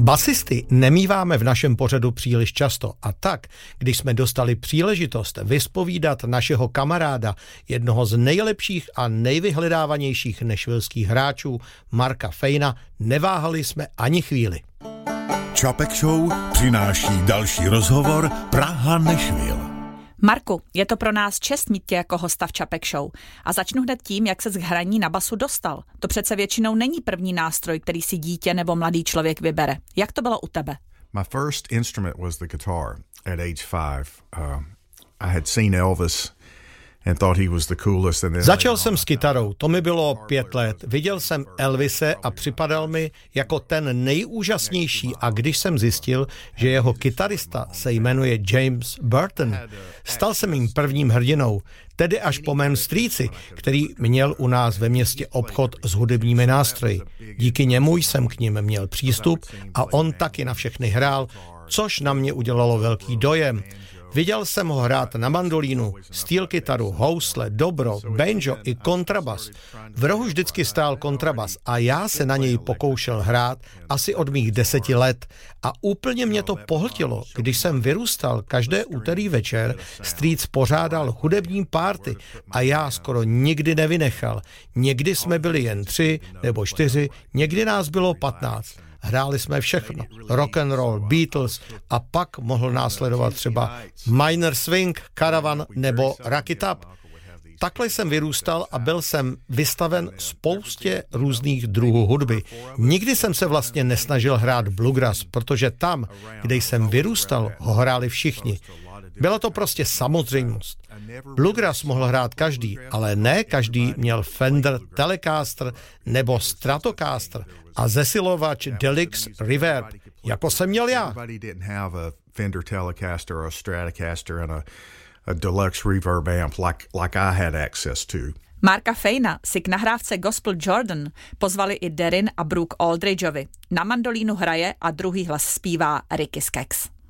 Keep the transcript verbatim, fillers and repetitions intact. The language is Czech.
Basisty nemíváme v našem pořadu příliš často a tak, když jsme dostali příležitost vyspovídat našeho kamaráda, jednoho z nejlepších a nejvyhledávanějších nashvilleských hráčů, Marka Fayna, neváhali jsme ani chvíli. Čapek Show přináší další rozhovor Praha-Nashville. Marku, je to pro nás čest mít tě jako hosta v Čapek Show. A začnu hned tím, jak se z hraní na basu dostal. To přece většinou není první nástroj, který si dítě nebo mladý člověk vybere. Jak to bylo u tebe? My first instrument was the guitar at age five. Uh, I had seen Elvis and thought he was the coolest. And then Začal jsem s kytarou, to mi bylo pět let. Viděl jsem Elvise a připadal mi jako ten nejúžasnější a když jsem zjistil, že jeho kytarista se jmenuje James Burton, stal jsem jim prvním hrdinou, tedy až po mém strýci, který měl u nás ve městě obchod s hudebními nástroji. Díky němu jsem k nim měl přístup a on taky na všechny hrál, což na mě udělalo velký dojem. Viděl jsem ho hrát na mandolínu, steel kytaru, housle, dobro, banjo i kontrabas. V rohu vždycky stál kontrabas a já se na něj pokoušel hrát asi od mých deseti let a úplně mě to pohltilo. Když jsem vyrůstal, každé úterý večer strýc pořádal hudební party a já skoro nikdy nevynechal. Někdy jsme byli jen tři nebo čtyři, někdy nás bylo patnáct. Hráli jsme všechno. Rock and roll, Beatles a pak mohl následovat třeba Minor Swing, Caravan nebo Rock It Up. Takhle jsem vyrůstal a byl jsem vystaven spoustě různých druhů hudby. Nikdy jsem se vlastně nesnažil hrát bluegrass, protože tam, kde jsem vyrůstal, ho hráli všichni. Byla to prostě samozřejmost. Bluegrass mohl hrát každý, ale ne každý měl Fender Telecaster nebo Stratocaster a zesilovač Deluxe Reverb, jako jsem měl já. Marka Fayna si k nahrávce Gospel Jordan pozvali i Darin a Brooke Aldridgeovi. Na mandolínu hraje a druhý hlas zpívá Ricky Skaggs.